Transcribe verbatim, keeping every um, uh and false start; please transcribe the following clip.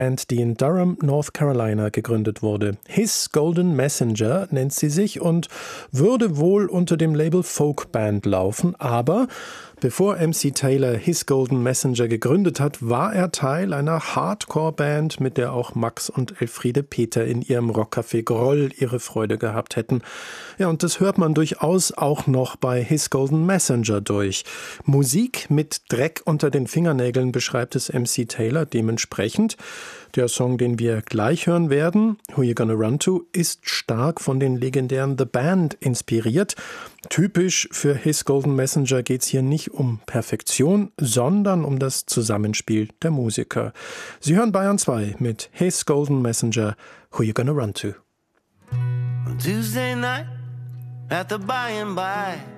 Band, die in Durham, North Carolina gegründet wurde. His Golden Messenger nennt sie sich und würde wohl unter dem Label Folk Band laufen, aber bevor M C Taylor His Golden Messenger gegründet hat, war er Teil einer Hardcore-Band, mit der auch Max und Elfriede Peter in ihrem Rockcafé Groll ihre Freude gehabt hätten. Ja, und das hört man durchaus auch noch bei His Golden Messenger durch. Musik mit Dreck unter den Fingernägeln beschreibt es M C Taylor dementsprechend. Der Song, den wir gleich hören werden, Who You Gonna Run To, ist stark von den legendären The Band inspiriert. Typisch für His Golden Messenger geht es hier nicht um Perfektion, sondern um das Zusammenspiel der Musiker. Sie hören Bayern zwei mit His Golden Messenger, Who You Gonna Run To. On Tuesday night at the by and by,